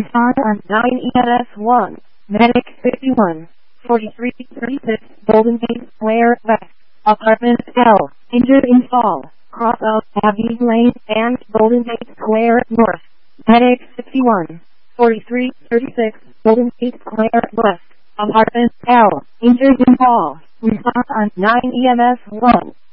Response on 9 EMS 1. Medic 51. 4336 Golden Gate Square West. Apartment L. Injured in fall. Cross out Abbey Lane and Golden Gate Square North. Medic 61. 4336 Golden Gate Square West. Apartment L. Injured in fall. Response on 9 EMS 1.